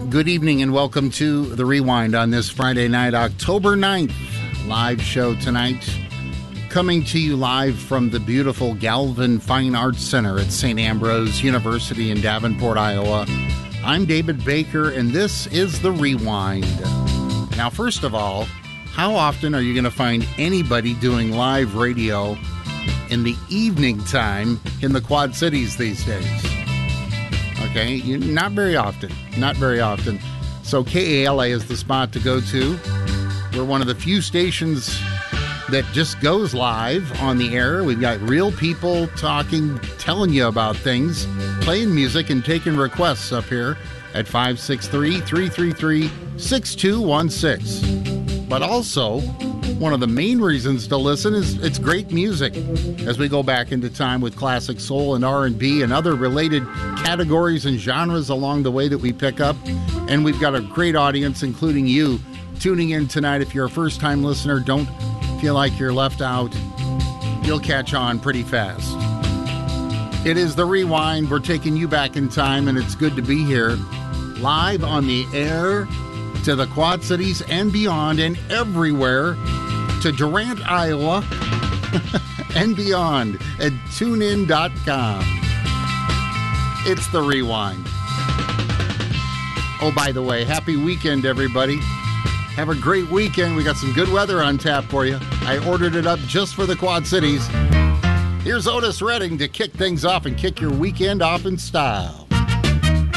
Good evening and welcome to The Rewind on this Friday night, October 9th. Live show tonight. Coming to you live from the beautiful Galvin Fine Arts Center at St. Ambrose University in Davenport, Iowa. I'm David Baker, and this is The Rewind. Now, first of all, how often are you going to find anybody doing live radio in the evening time in the Quad Cities these days? Okay, not very often. Not very often. So KALA is the spot to go to. We're one of the few stations that just goes live on the air. We've got real people talking, telling you about things, playing music, and taking requests up here at 563-333-6216. But also, one of the main reasons to listen is it's great music as we go back into time with classic soul and R&B and other related categories and genres along the way that we pick up. And we've got a great audience, including you, tuning in tonight. If you're a first-time listener, don't feel like you're left out. You'll catch on pretty fast. It is The Rewind. We're taking you back in time, and it's good to be here live on the air to the Quad Cities and beyond and everywhere to Durant, Iowa and beyond at tunein.com. It's The Rewind. Oh, by the way, happy weekend, everybody. Have a great weekend. We got some good weather on tap for you. I ordered it up just for the Quad Cities. Here's Otis Redding to kick things off and kick your weekend off in style.